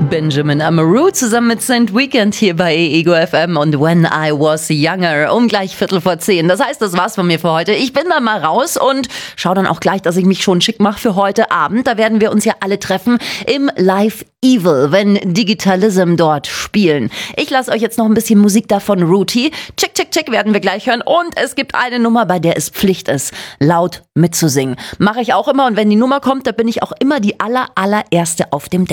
Benjamin Amaru zusammen mit St. Weekend hier bei Ego FM und When I Was Younger um gleich 9:45. Das heißt, das war's von mir für heute. Ich bin dann mal raus und schau dann auch gleich, dass ich mich schon schick mache für heute Abend. Da werden wir uns ja alle treffen im Live Evil, wenn Digitalism dort spielen. Ich lasse euch jetzt noch ein bisschen Musik davon Rooty. Chick, chick, chick werden wir gleich hören. Und es gibt eine Nummer, bei der es Pflicht ist, laut mitzusingen. Mache ich auch immer. Und wenn die Nummer kommt, da bin ich auch immer die allererste auf dem